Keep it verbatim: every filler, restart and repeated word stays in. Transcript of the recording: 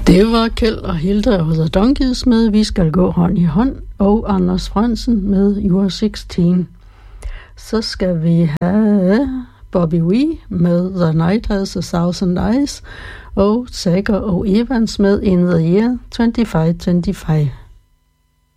Det var Kjeld og Hilda og The Donkeys med Vi skal gå hånd i hånd, og Anders Frandsen med You Are seksten. Så skal vi have Bobby Wee med The Night Has a Thousand Eyes, og Sager og Evans med In the Year to fem to femogtyve.